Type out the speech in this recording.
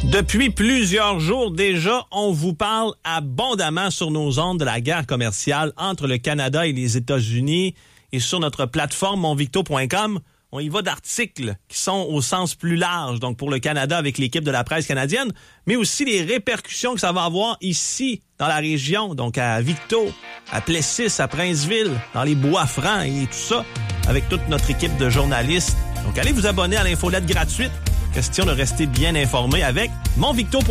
Depuis plusieurs jours déjà, on vous parle abondamment sur nos ondes de la guerre commerciale entre le Canada et les États-Unis. Et sur notre plateforme monvicto.com, on y va d'articles qui sont au sens plus large, donc pour le Canada avec l'équipe de la presse canadienne, mais aussi les répercussions que ça va avoir ici, dans la région, donc à Victo, à Plessis, à Princeville, dans les Bois-Francs et tout ça, avec toute notre équipe de journalistes. Donc allez vous abonner à l'infolette gratuite. Question de rester bien informé avec monvicto.com.